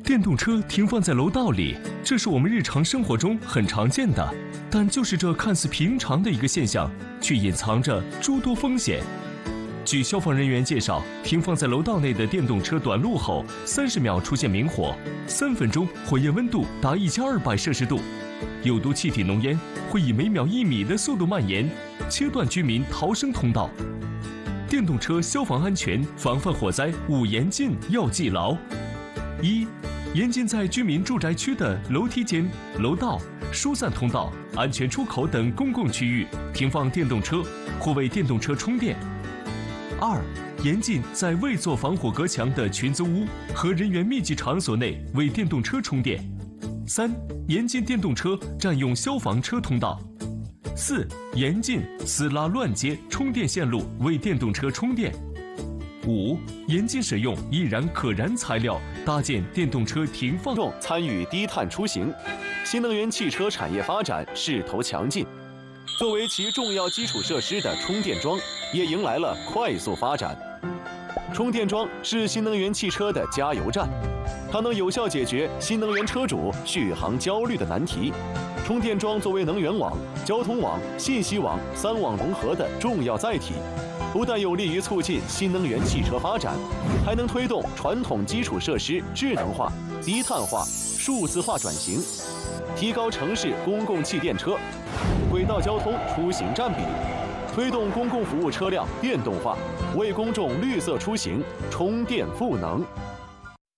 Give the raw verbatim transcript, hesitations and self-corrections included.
电动车停放在楼道里，这是我们日常生活中很常见的，但就是这看似平常的一个现象，却隐藏着诸多风险。据消防人员介绍，停放在楼道内的电动车短路后，三十秒出现明火，三分钟火焰温度达一千二百摄氏度，有毒气体浓烟会以每秒一米的速度蔓延，切断居民逃生通道。电动车消防安全防范火灾五严禁要记牢：一、严禁在居民住宅区的楼梯间、楼道、疏散通道、安全出口等公共区域停放电动车或为电动车充电。二、严禁在未做防火隔墙的群租屋和人员密集场所内为电动车充电。三、严禁电动车占用消防车通道。四、严禁私拉乱接充电线路为电动车充电。五、严禁使用易燃可燃材料搭建电动车停放。 众参与低碳出行，新能源汽车产业发展势头强劲。作为其重要基础设施的充电桩，也迎来了快速发展。充电桩是新能源汽车的加油站，它能有效解决新能源车主续航焦虑的难题。充电桩作为能源网、交通网、信息网三网融合的重要载体，不但有利于促进新能源汽车发展，还能推动传统基础设施智能化、低碳化、数字化转型，提高城市公共汽电车、轨道交通出行占比，推动公共服务车辆电动化，为公众绿色出行充电赋能。